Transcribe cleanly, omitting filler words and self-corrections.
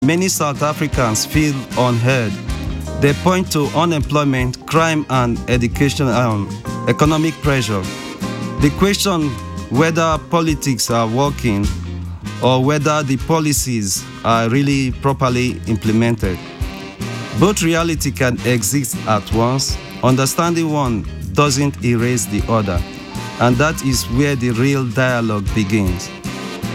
many South Africans feel unheard. They point to unemployment, crime, and education, economic pressure. They question whether politics are working or whether the policies are really properly implemented. Both reality can exist at once. Understanding one doesn't erase the other, and that is where the real dialogue begins.